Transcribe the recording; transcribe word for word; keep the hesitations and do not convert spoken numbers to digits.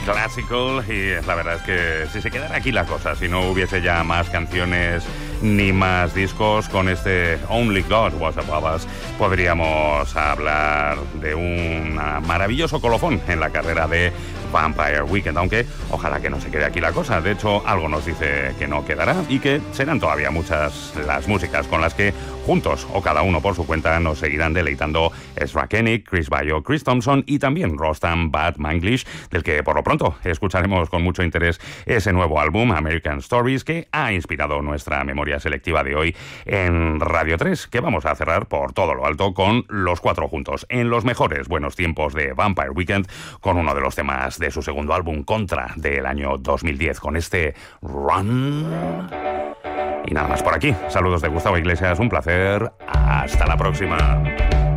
Classical, y la verdad es que si se quedara aquí la cosa, si no hubiese ya más canciones ni más discos, con este Only God Was Above Us podríamos hablar de un maravilloso colofón en la carrera de Vampire Weekend, aunque ojalá que no se quede aquí la cosa. De hecho, algo nos dice que no quedará y que serán todavía muchas las músicas con las que juntos o cada uno por su cuenta nos seguirán deleitando Ezra Koenig, Chris Bayo, Chris Thompson y también Rostam Bad Manglish, del que por lo pronto escucharemos con mucho interés ese nuevo álbum, American Stories, que ha inspirado nuestra memoria selectiva de hoy en Radio tres, que vamos a cerrar por todo lo alto con los cuatro juntos en los mejores buenos tiempos de Vampire Weekend, con uno de los temas de su segundo álbum, Contra, del año dos mil diez, con este Run. Y nada más por aquí. Saludos de Gustavo Iglesias, un placer. Hasta la próxima.